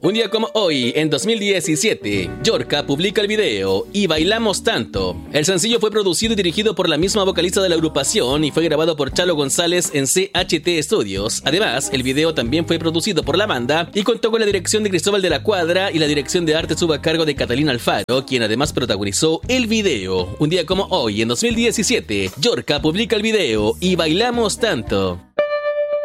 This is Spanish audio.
Un día como hoy, en 2017, Yorka publica el video Y Bailamos Tanto. El sencillo fue producido y dirigido por la misma vocalista de la agrupación y fue grabado por Chalo González en CHT Studios. Además, el video también fue producido por la banda y contó con la dirección de Cristóbal de la Cuadra y la dirección de arte estuvo a cargo de Catalina Alfaro, quien además protagonizó el video. Un día como hoy, en 2017, Yorka publica el video Y Bailamos Tanto.